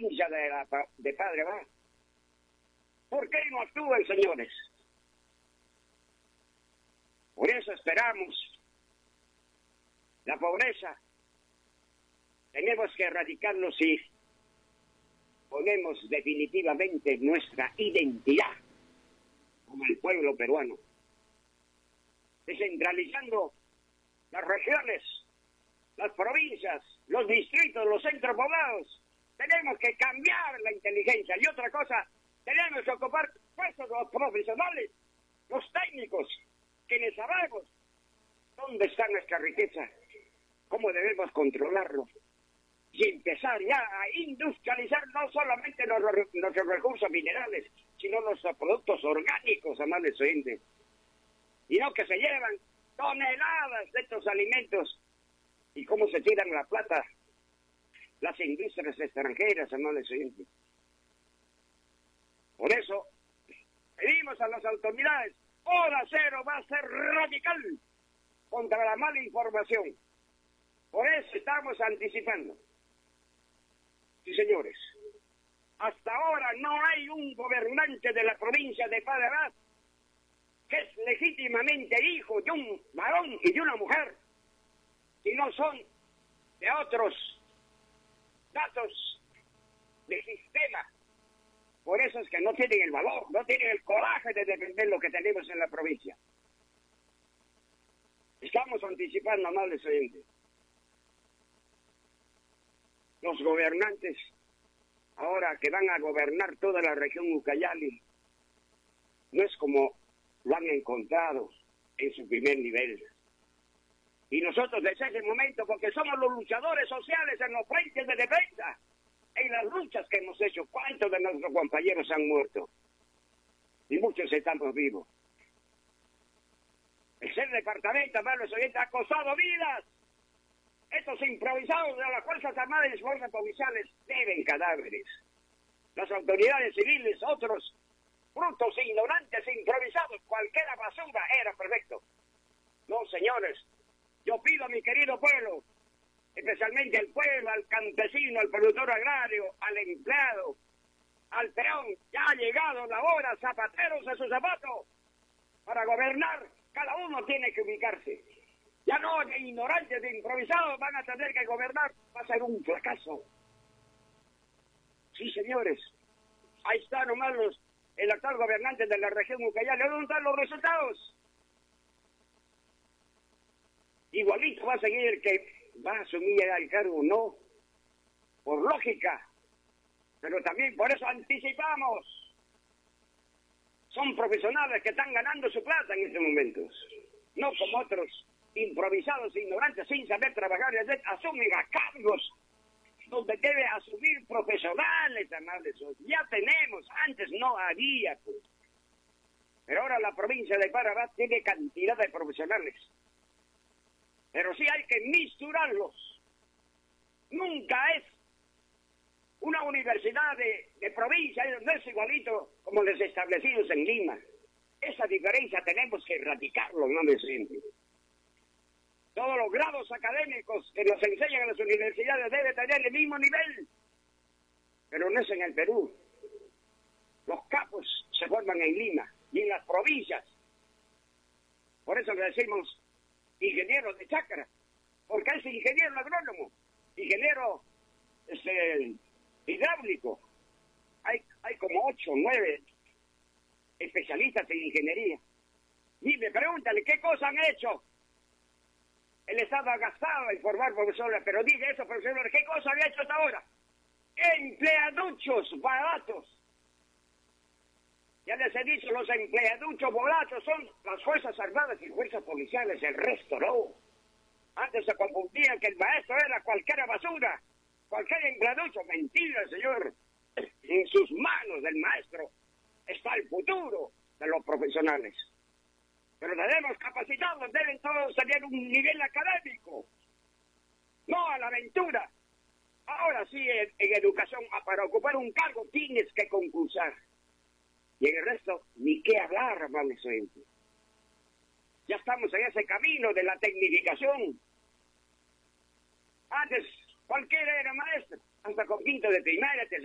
provincia de Padre Abad. ¿Por qué no actúan, señores? Por eso esperamos la pobreza. Tenemos que erradicarlo si ponemos definitivamente nuestra identidad como el pueblo peruano. Descentralizando las regiones, las provincias, los distritos, los centros poblados. Tenemos que cambiar la inteligencia. Y otra cosa, tenemos que ocupar puestos los profesionales, los técnicos, quienes sabemos dónde está nuestra riqueza, cómo debemos controlarlo y empezar ya a industrializar no solamente nuestros recursos minerales, sino los productos orgánicos, amables oyentes, y no que se llevan toneladas de estos alimentos y cómo se tiran la plata las industrias extranjeras, amables oyentes. Por eso pedimos a las autoridades, Hora Cero va a ser radical contra la mala información. Por eso estamos anticipando. Sí, señores, hasta ahora no hay un gobernante de la provincia de Padre Abad que es legítimamente hijo de un varón y de una mujer, si no son de otros datos de sistema. Por eso es que no tienen el valor, no tienen el coraje de defender lo que tenemos en la provincia. Estamos anticipando, amables oyentes. Los gobernantes, ahora que van a gobernar toda la región Ucayali, no es como lo han encontrado en su primer nivel. Y nosotros desde ese momento, porque somos los luchadores sociales en los frentes de defensa, en las luchas que hemos hecho, ¿cuántos de nuestros compañeros han muerto? Y muchos estamos vivos. El ser departamento, amables oyentes, ha costado vidas. Estos improvisados de las Fuerzas Armadas y las Fuerzas Policiales deben cadáveres. Las autoridades civiles, otros brutos, ignorantes, improvisados, cualquiera basura era perfecto. No, señores, yo pido a mi querido pueblo, especialmente al pueblo, al campesino, al productor agrario, al empleado, al peón, ya ha llegado la hora, zapateros a sus zapatos, para gobernar, cada uno tiene que ubicarse. Ya no, de ignorantes, de improvisados van a tener que gobernar, va a ser un fracaso. Sí, señores, ahí están nomás el actual gobernante de la región Ucayali. ¿Dónde están los resultados? Igualito va a seguir el que va a asumir el cargo, no, por lógica, pero también por eso anticipamos. Son profesionales que están ganando su plata en estos momentos, no como otros improvisados, ignorantes, sin saber trabajar, y asumen a cargos donde debe asumir profesionales, amables. Ya tenemos, antes no había, pues. Pero ahora la provincia de Padre Abad tiene cantidad de profesionales. Pero sí hay que misturarlos. Nunca es una universidad de provincia, no es igualito como los establecidos en Lima. Esa diferencia tenemos que erradicarlo, no me siento. Todos los grados académicos que nos enseñan en las universidades deben tener el mismo nivel. Pero no es en el Perú. Los capos se forman en Lima y en las provincias. Por eso le decimos ingeniero de chacra, porque es ingeniero agrónomo, ingeniero hidráulico. Hay como 8 o 9 especialistas en ingeniería. Y me pregúntale, ¿qué cosa han hecho? El Estado ha gastado en formar profesores, pero diga eso, profesores, ¿qué cosa había hecho hasta ahora? Empleaduchos baratos. Ya les he dicho, los empleaduchos baratos son las Fuerzas Armadas y Fuerzas Policiales, el resto no. Antes se confundían que el maestro era cualquier basura, cualquier empleaducho. Mentira, señor. En sus manos del maestro está el futuro de los profesionales. Pero debemos capacitarlos, deben todos tener un nivel académico, no a la aventura. Ahora sí, en educación, para ocupar un cargo tienes que concursar. Y en el resto, ni qué hablar, amables oyentes. Ya estamos en ese camino de la tecnificación. Antes, cualquiera era maestro, hasta con quinto de primaria,